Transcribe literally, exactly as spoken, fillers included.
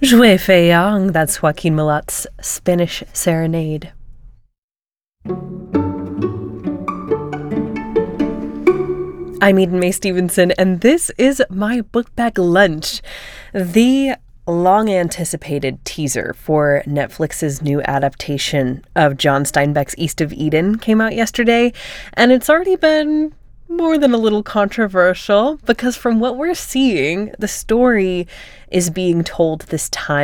Joué Fei Yang, that's Joaquin Milat's Spanish Serenade. I'm Eden Mae Stevenson, and this is my book bag lunch. The long-anticipated teaser for Netflix's new adaptation of John Steinbeck's East of Eden came out yesterday, and it's already been more than a little controversial because from what we're seeing, the story is being told this time